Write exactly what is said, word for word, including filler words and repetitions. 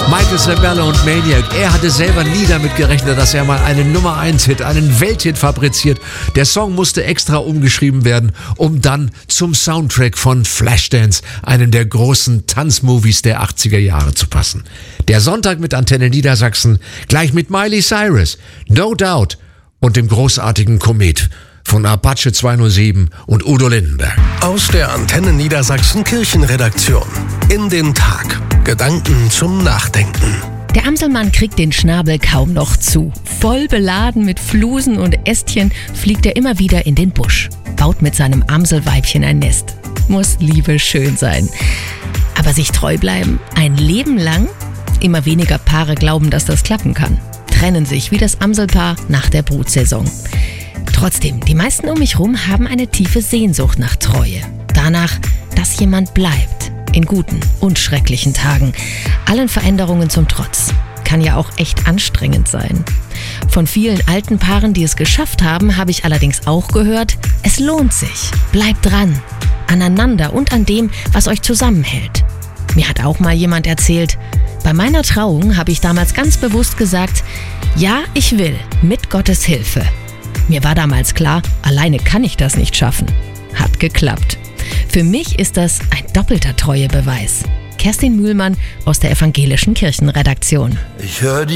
Michael Sembello und Maniac. Er hatte selber nie damit gerechnet, dass er mal einen Nummer eins Hit, einen Welthit fabriziert. Der Song musste extra umgeschrieben werden, um dann zum Soundtrack von Flashdance, einem der großen Tanzmovies der achtziger Jahre, zu passen. Der Sonntag mit Antenne Niedersachsen, gleich mit Miley Cyrus, No Doubt und dem großartigen Komet von Apache zweihundertsieben und Udo Lindenberg. Aus der Antenne Niedersachsen Kirchenredaktion. In den Tag. Gedanken zum Nachdenken. Der Amselmann kriegt den Schnabel kaum noch zu. Voll beladen mit Flusen und Ästchen fliegt er immer wieder in den Busch. Baut mit seinem Amselweibchen ein Nest. Muss Liebe schön sein. Aber sich treu bleiben? Ein Leben lang? Immer weniger Paare glauben, dass das klappen kann. Trennen sich wie das Amselpaar nach der Brutsaison. Trotzdem, die meisten um mich rum haben eine tiefe Sehnsucht nach Treue. Danach, dass jemand bleibt. In guten und schrecklichen Tagen. Allen Veränderungen zum Trotz. Kann ja auch echt anstrengend sein. Von vielen alten Paaren, die es geschafft haben, habe ich allerdings auch gehört, es lohnt sich. Bleibt dran. Aneinander und an dem, was euch zusammenhält. Mir hat auch mal jemand erzählt, bei meiner Trauung habe ich damals ganz bewusst gesagt, ja, ich will, mit Gottes Hilfe. Mir war damals klar, alleine kann ich das nicht schaffen. Hat geklappt. Für mich ist das ein doppelter Treuebeweis. Kerstin Mühlmann aus der Evangelischen Kirchenredaktion. Ich höre die